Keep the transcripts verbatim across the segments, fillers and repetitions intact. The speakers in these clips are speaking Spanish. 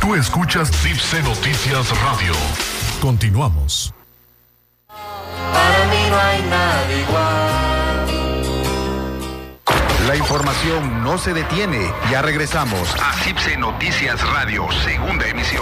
Tú escuchas Dipse Noticias Radio. Continuamos. Para mí no hay nada igual. La información no se detiene. Ya regresamos a Dipse Noticias Radio, segunda emisión.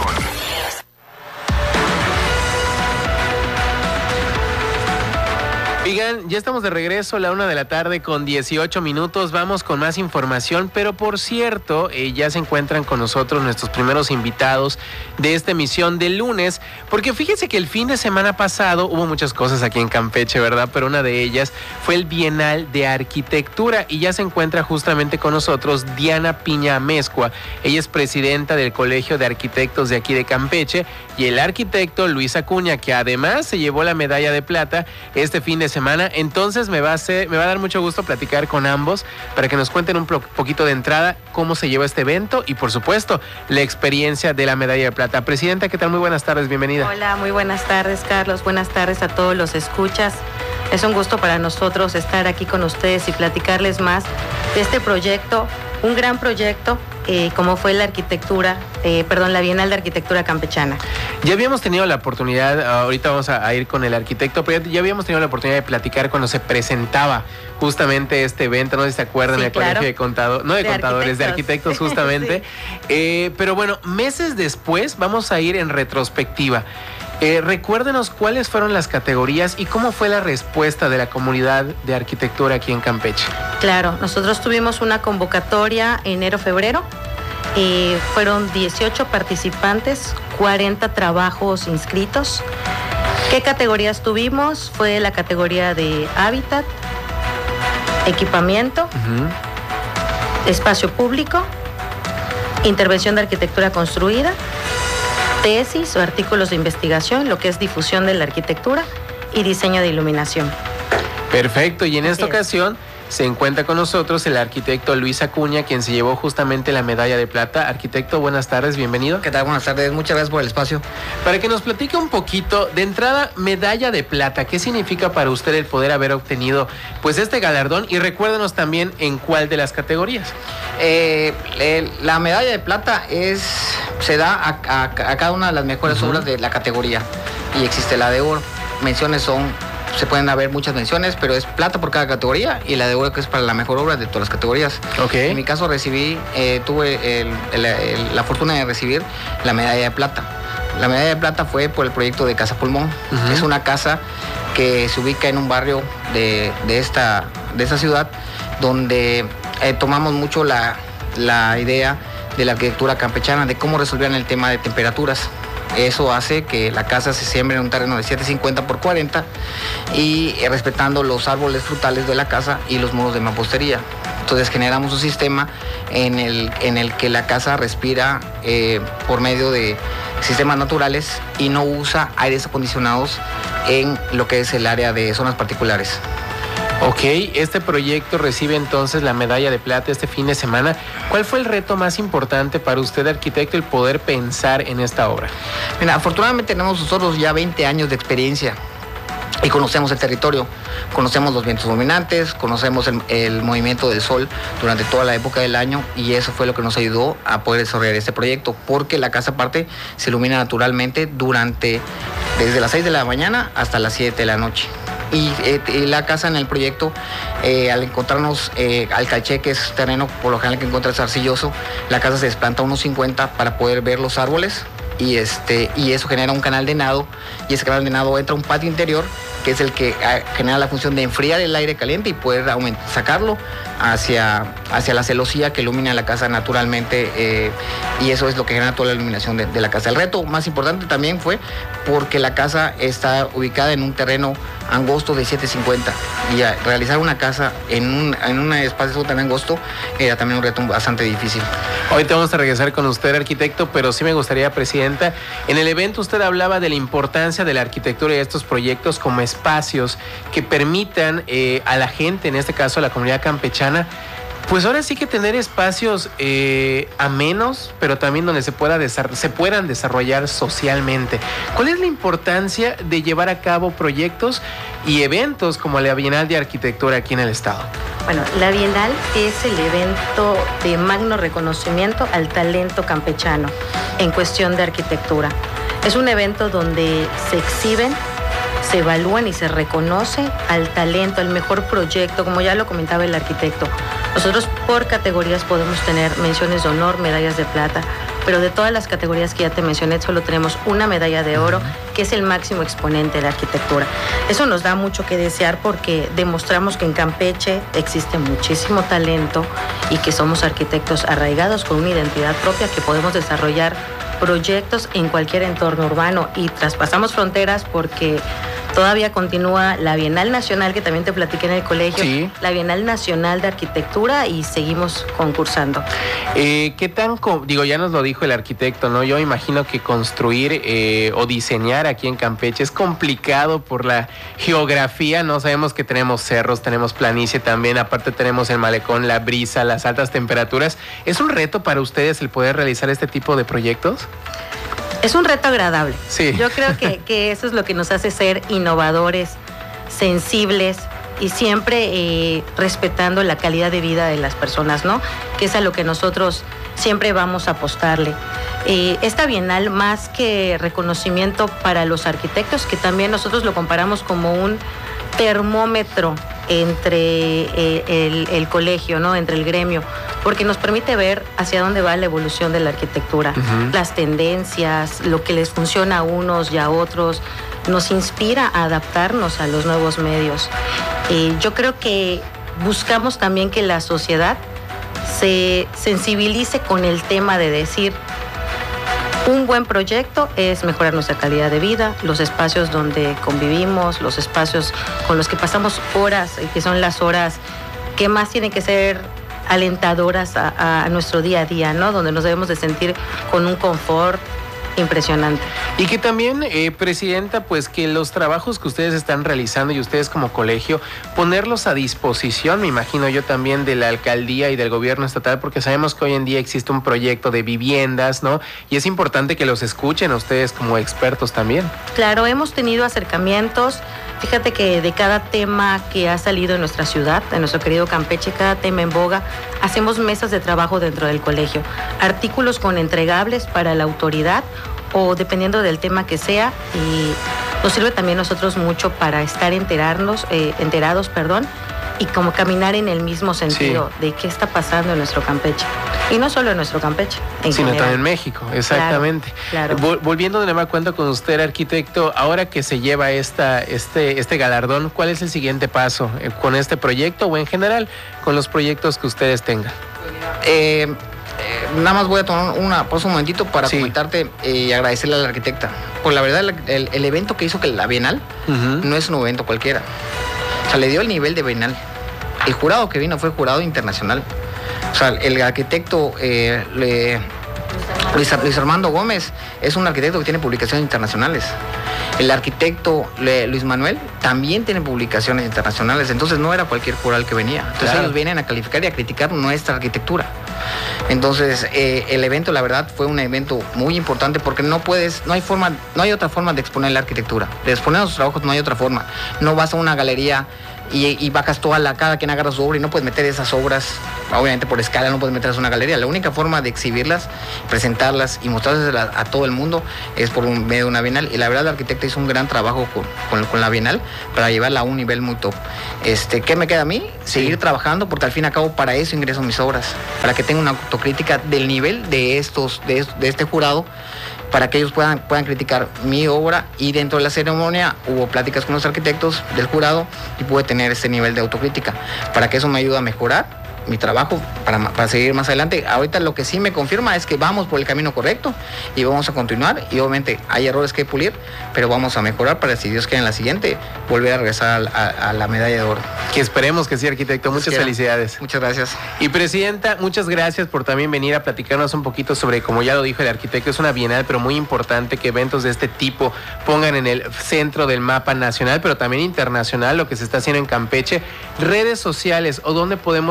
Oigan, ya estamos de regreso a la una de la tarde con dieciocho minutos. Vamos con más información, pero por cierto, eh, ya se encuentran con nosotros nuestros primeros invitados de esta emisión del lunes, porque fíjense que el fin de semana pasado hubo muchas cosas aquí en Campeche, ¿verdad? Pero una de ellas fue el Bienal de Arquitectura y ya se encuentra justamente con nosotros Diana Piña Amezcua. Ella es presidenta del Colegio de Arquitectos de aquí de Campeche y el arquitecto Luis Acuña, que además se llevó la medalla de plata este fin de semana. semana, entonces me va a hacer, me va a dar mucho gusto platicar con ambos para que nos cuenten un poquito de entrada cómo se llevó este evento y por supuesto la experiencia de la medalla de plata. Presidenta, ¿qué tal? Muy buenas tardes, bienvenida. Hola, muy buenas tardes, Carlos, buenas tardes a todos los escuchas. Es un gusto para nosotros estar aquí con ustedes y platicarles más de este proyecto, un gran proyecto eh, como fue la arquitectura, eh, perdón, la Bienal de Arquitectura Campechana. Ya habíamos tenido la oportunidad, ahorita vamos a, a ir con el arquitecto, pero ya, ya habíamos tenido la oportunidad de platicar cuando se presentaba justamente este evento, no sé si se acuerdan, sí, el claro. Colegio de Contadores, no de, de Contadores, arquitectos. de Arquitectos justamente. sí. eh, pero bueno, meses después vamos a ir en retrospectiva. Eh, recuérdenos cuáles fueron las categorías y cómo fue la respuesta de la comunidad de arquitectura aquí en Campeche. Claro, nosotros tuvimos una convocatoria enero-febrero. Eh, fueron dieciocho participantes, cuarenta trabajos inscritos. ¿Qué categorías tuvimos? Fue la categoría de hábitat, equipamiento, uh-huh. espacio público, intervención de arquitectura construida, tesis o artículos de investigación, lo que es difusión de la arquitectura y diseño de iluminación. Perfecto, y en esta Así ocasión es. se encuentra con nosotros el arquitecto Luis Acuña, quien se llevó justamente la medalla de plata. Arquitecto, buenas tardes, bienvenido. ¿Qué tal? Buenas tardes, muchas gracias por el espacio. Para que nos platique un poquito, de entrada, medalla de plata, ¿qué significa para usted el poder haber obtenido pues este galardón? Y recuérdenos también en cuál de las categorías. Eh, eh, la medalla de plata es se da a, a, a cada una de las mejores uh-huh. obras de la categoría y existe la de oro. Menciones son, se pueden haber muchas menciones, pero es plata por cada categoría y la de oro que es para la mejor obra de todas las categorías. Okay. En mi caso recibí, eh, tuve el, el, el, la fortuna de recibir la medalla de plata. La medalla de plata fue por el proyecto de Casa Pulmón. Uh-huh. Es una casa que se ubica en un barrio de, de, esta, de esta ciudad donde eh, tomamos mucho la, la idea de la arquitectura campechana, de cómo resolvían el tema de temperaturas. Eso hace que la casa se siembre en un terreno de setecientos cincuenta por cuarenta y eh, respetando los árboles frutales de la casa y los muros de mampostería. Entonces generamos un sistema en el, en el que la casa respira eh, por medio de sistemas naturales y no usa aires acondicionados en lo que es el área de zonas particulares. Ok, este proyecto recibe entonces la medalla de plata este fin de semana. ¿Cuál fue el reto más importante para usted, arquitecto, el poder pensar en esta obra? Mira, afortunadamente tenemos nosotros ya veinte años de experiencia y conocemos el territorio, conocemos los vientos dominantes, conocemos el, el movimiento del sol durante toda la época del año y eso fue lo que nos ayudó a poder desarrollar este proyecto, porque la casa aparte se ilumina naturalmente durante desde las seis de la mañana hasta las siete de la noche. Y, eh, y la casa en el proyecto, eh, al encontrarnos eh, al calché, que es terreno por lo general que encuentras arcilloso, la casa se desplanta a unos cincuenta para poder ver los árboles y, este, y eso genera un canal de nado y ese canal de nado entra a un patio interior que es el que genera la función de enfriar el aire caliente y poder aumentar, sacarlo hacia, hacia la celosía que ilumina la casa naturalmente eh, y eso es lo que genera toda la iluminación de, de la casa. El reto más importante también fue porque la casa está ubicada en un terreno angosto de setecientos cincuenta y a realizar una casa en un, en un espacio tan angosto era también un reto bastante difícil. Ahorita vamos a regresar con usted, arquitecto, pero sí me gustaría, presidenta, en el evento usted hablaba de la importancia de la arquitectura y de estos proyectos como espacios que permitan eh, a la gente, en este caso a la comunidad campechana, Pues ahora sí que tener espacios eh, amenos, pero también donde se, pueda desar- se puedan desarrollar socialmente. ¿Cuál es la importancia de llevar a cabo proyectos y eventos como la Bienal de Arquitectura aquí en el estado? Bueno, la Bienal es el evento de magno reconocimiento al talento campechano en cuestión de arquitectura. Es un evento donde se exhiben, se evalúan y se reconoce al talento, al mejor proyecto, como ya lo comentaba el arquitecto. Nosotros por categorías podemos tener menciones de honor, medallas de plata, pero de todas las categorías que ya te mencioné, solo tenemos una medalla de oro, que es el máximo exponente de la arquitectura. Eso nos da mucho que desear porque demostramos que en Campeche existe muchísimo talento y que somos arquitectos arraigados con una identidad propia que podemos desarrollar proyectos en cualquier entorno urbano y traspasamos fronteras porque todavía continúa la Bienal Nacional, que también te platiqué en el colegio, sí. La Bienal Nacional de Arquitectura, y seguimos concursando. Eh, ¿Qué tan, co- digo, ya nos lo dijo el arquitecto, ¿no? Yo imagino que construir eh, o diseñar aquí en Campeche es complicado por la geografía, ¿no? Sabemos que tenemos cerros, tenemos planicie también, aparte tenemos el malecón, la brisa, las altas temperaturas. ¿Es un reto para ustedes el poder realizar este tipo de proyectos? Es un reto agradable. Sí. Yo creo que, que eso es lo que nos hace ser innovadores, sensibles y siempre eh, respetando la calidad de vida de las personas, ¿no? Que es a lo que nosotros siempre vamos a apostarle. Eh, esta Bienal, más que reconocimiento para los arquitectos, que también nosotros lo comparamos como un termómetro entre eh, el, el colegio, ¿no? Entre el gremio, porque nos permite ver hacia dónde va la evolución de la arquitectura, uh-huh. Las tendencias, lo que les funciona a unos y a otros, nos inspira a adaptarnos a los nuevos medios. Eh, yo creo que buscamos también que la sociedad se sensibilice con el tema de decir, un buen proyecto es mejorar nuestra calidad de vida, los espacios donde convivimos, los espacios con los que pasamos horas, que son las horas que más tienen que ser alentadoras a, a nuestro día a día, ¿no? Donde nos debemos de sentir con un confort impresionante. Y que también, eh, Presidenta, pues que los trabajos que ustedes están realizando y ustedes como colegio, ponerlos a disposición, me imagino yo también, de la alcaldía y del gobierno estatal, porque sabemos que hoy en día existe un proyecto de viviendas, ¿no? Y es importante que los escuchen a ustedes como expertos también. Claro, hemos tenido acercamientos. Fíjate que de cada tema que ha salido en nuestra ciudad, en nuestro querido Campeche, cada tema en boga, hacemos mesas de trabajo dentro del colegio, artículos con entregables para la autoridad o dependiendo del tema que sea, y nos sirve también nosotros mucho para estar enterarnos, eh, enterados, perdón, y como caminar en el mismo sentido, sí, de qué está pasando en nuestro Campeche. Y no solo en nuestro Campeche, en sino general. también en México, exactamente. Claro, claro. Vol- volviendo de nueva cuenta con usted, arquitecto, ahora que se lleva esta, este, este galardón, ¿cuál es el siguiente paso eh, con este proyecto o en general con los proyectos que ustedes tengan? Eh, eh, nada más voy a tomar una pausa un momentito para sí. comentarte y agradecerle a la arquitecta. Pues la verdad, el, el evento que hizo que la Bienal uh-huh. no es un evento cualquiera. O sea, le dio el nivel de Bienal. El jurado que vino fue jurado internacional. O sea, el arquitecto eh, le, Luis, Luis Armando Gómez es un arquitecto que tiene publicaciones internacionales. El arquitecto le, Luis Manuel también tiene publicaciones internacionales. Entonces no era cualquier jurado que venía. Entonces claro. ellos vienen a calificar y a criticar nuestra arquitectura. Entonces eh, el evento, la verdad, fue un evento muy importante porque no puedes, no hay forma, no hay otra forma de exponer la arquitectura. De exponer los trabajos no hay otra forma. No vas a una galería y, y bajas toda la, cada quien agarra su obra y no puedes meter esas obras, obviamente por escala no puedes meterlas en una galería. La única forma de exhibirlas, presentarlas y mostrarlas a, a todo el mundo es por un, medio de una Bienal. Y la verdad, la arquitecta hizo un gran trabajo con, con, con la Bienal para llevarla a un nivel muy top. Este, ¿qué me queda a mí? Seguir sí. trabajando, porque al fin y al cabo para eso ingreso mis obras, para que tenga una autocrítica del nivel de estos, de, de este jurado, para que ellos puedan, puedan criticar mi obra. Y dentro de la ceremonia hubo pláticas con los arquitectos del jurado y pude tener ese nivel de autocrítica, para que eso me ayude a mejorar mi trabajo para, para seguir más adelante. Ahorita lo que sí me confirma es que vamos por el camino correcto y vamos a continuar, y obviamente hay errores que pulir, pero vamos a mejorar para, si Dios quiere, en la siguiente volver a regresar a, a, a la medalla de oro. Que esperemos que sí, arquitecto. Muchas Quiera. felicidades. Muchas gracias. Y Presidenta, muchas gracias por también venir a platicarnos un poquito sobre, como ya lo dijo el arquitecto, es una Bienal, pero muy importante que eventos de este tipo pongan en el centro del mapa nacional, pero también internacional, lo que se está haciendo en Campeche. Redes sociales o dónde podemos encontrar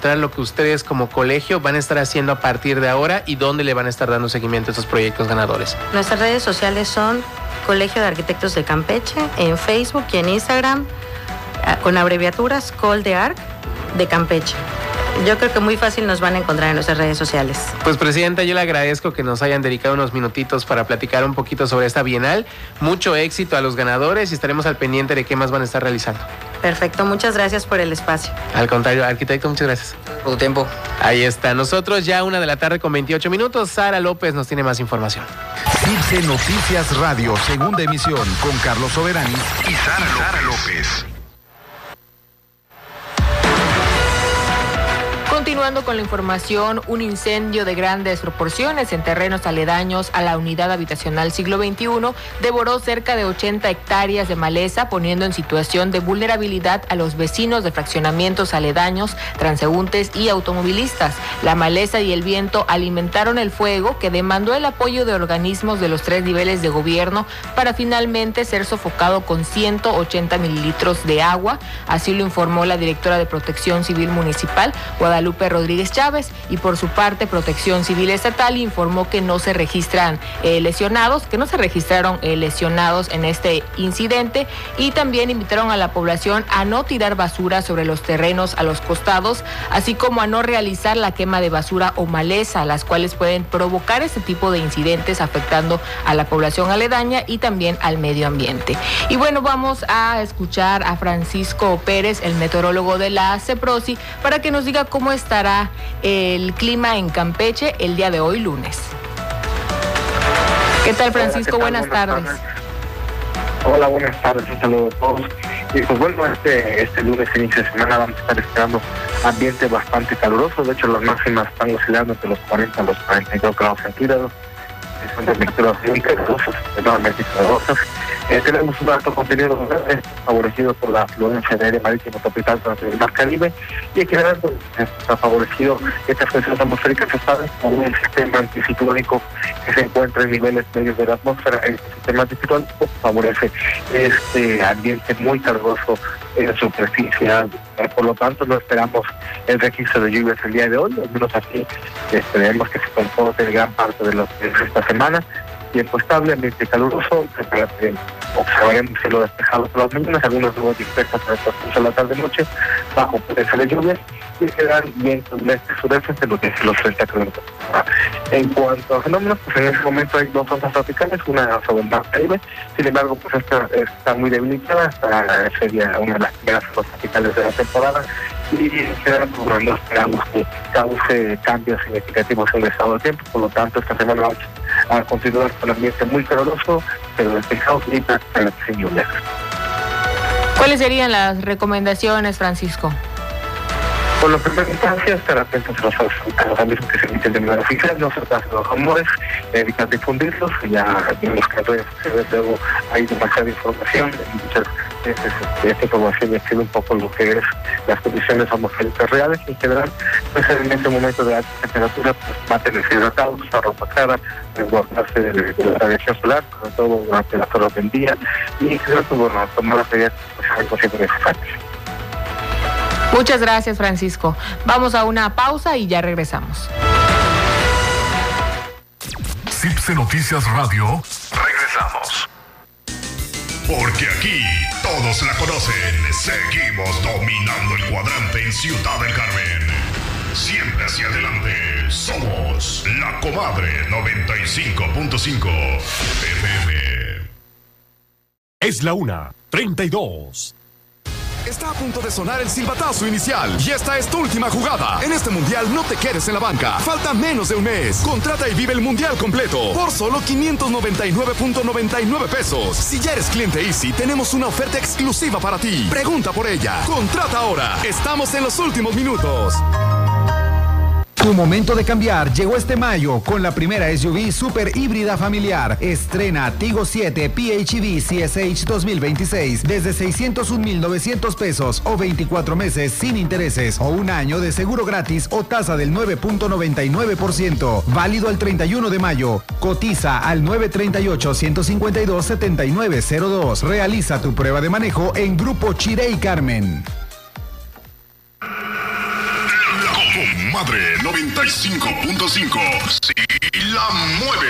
encontrar lo que ustedes como colegio van a estar haciendo a partir de ahora y dónde le van a estar dando seguimiento a estos proyectos ganadores? Nuestras redes sociales son Colegio de Arquitectos de Campeche, en Facebook y en Instagram, con abreviaturas Col de Arc de Campeche. Yo creo que muy fácil nos van a encontrar en nuestras redes sociales. Pues, Presidenta, yo le agradezco que nos hayan dedicado unos minutitos para platicar un poquito sobre esta Bienal. Mucho éxito a los ganadores y estaremos al pendiente de qué más van a estar realizando. Perfecto, muchas gracias por el espacio. Al contrario, arquitecto, muchas gracias. Por tu tiempo. Ahí está. Nosotros ya una de la tarde con veintiocho minutos. Sara López nos tiene más información. Cipse Noticias Radio, segunda emisión, con Carlos Soberani y Sara López. Continuando con la información, un incendio de grandes proporciones en terrenos aledaños a la unidad habitacional Siglo veintiuno devoró cerca de ochenta hectáreas de maleza, poniendo en situación de vulnerabilidad a los vecinos de fraccionamientos aledaños, transeúntes y automovilistas. La maleza y el viento alimentaron el fuego, que demandó el apoyo de organismos de los tres niveles de gobierno para finalmente ser sofocado con ciento ochenta mililitros de agua. Así lo informó la directora de Protección Civil Municipal, Guadalupe Rodríguez Chávez, y por su parte Protección Civil Estatal informó que no se registran eh, lesionados, que no se registraron eh, lesionados en este incidente, y también invitaron a la población a no tirar basura sobre los terrenos a los costados, así como a no realizar la quema de basura o maleza, las cuales pueden provocar este tipo de incidentes afectando a la población aledaña y también al medio ambiente. Y bueno, vamos a escuchar a Francisco Pérez, el meteorólogo de la CEPROSI, para que nos diga cómo estará el clima en Campeche el día de hoy, lunes. ¿Qué tal, Francisco? Hola, ¿qué tal? Buenas, buenas tardes. tardes. Hola, buenas tardes. Un saludo a todos. Y pues bueno, este, este lunes, inicio de semana, vamos a estar esperando ambiente bastante caluroso. De hecho, las máximas están oscilando entre los cuarenta a los cuarenta y dos grados centígrados. Son temperaturas muy calurosas, enormemente calurosas. Eh, tenemos un alto contenido verde favorecido por la afluencia de aire marítimo tropical durante el Mar Caribe, y en general pues, está favorecido estas condiciones atmosféricas estables por un sistema anticiclónico que se encuentra en niveles medios de la atmósfera. Este sistema anticiclónico favorece este ambiente muy caluroso en la superficie. Eh, por lo tanto, no esperamos el registro de lluvias el día de hoy, al menos así esperemos que se comporte gran parte de, los, de esta semana. Tiempo estable, ambiente caluroso, eh, observaremos cielo despejado por las mañanas, algunos nubes dispersas para el transcurso de la tarde-noche, bajo potencial de lluvias, y quedan vientos del este-sureste de lo que es los treinta kilómetros. En cuanto a fenómenos, pues en ese momento hay dos ondas tropicales, una sobre el Mar Caribe, sin embargo, pues esta está muy debilitada, esta sería una de las primeras ondas tropicales de la temporada, y quedan pues, no esperamos que cause cambios significativos en el estado del tiempo. Por lo tanto, esta semana vamos a continuar con el ambiente muy caluroso, pero despejado y prácticamente sin lluvias. ¿Cuáles serían las recomendaciones, Francisco? Por la primera instancia, estar atentos a los, a los avisos que se emiten de manera oficial, no tratarse de los rumores, evitar difundirlos. Ya vimos que en redes sociales luego hay demasiada información, y muchas veces esta información excede un poco lo que es las condiciones atmosféricas reales. En general, pues en este momento de alta temperatura, pues mantenerse hidratados, usar ropa clara, resguardarse de, de la radiación solar, sobre todo durante las horas del día, y en general, pues, bueno, tomar las medidas pues, siempre necesarias. Muchas gracias, Francisco. Vamos a una pausa y ya regresamos. Cipse Noticias Radio. Regresamos. Porque aquí todos la conocen. Seguimos dominando el cuadrante en Ciudad del Carmen. Siempre hacia adelante. Somos La Comadre noventa y cinco punto cinco F M. Es la una, treinta y dos. Está a punto de sonar el silbatazo inicial y esta es tu última jugada. En este mundial no te quedes en la banca. Falta menos de un mes. Contrata y vive el mundial completo por solo quinientos noventa y nueve punto noventa y nueve pesos. Si ya eres cliente Easy, tenemos una oferta exclusiva para ti. Pregunta por ella. Contrata ahora. Estamos en los últimos minutos. Tu momento de cambiar llegó este mayo con la primera S U V super híbrida familiar. Estrena Tigo siete P H E V C S H dos mil veintiséis desde seiscientos un mil novecientos pesos o veinticuatro meses sin intereses o un año de seguro gratis o tasa del nueve punto noventa y nueve por ciento. Válido el treinta y uno de mayo. Cotiza al nueve treinta y ocho, ciento cincuenta y dos, setenta y nueve cero dos. Realiza tu prueba de manejo en Grupo Chirey Carmen. La Madre noventa y cinco punto cinco. Sí, la mueve.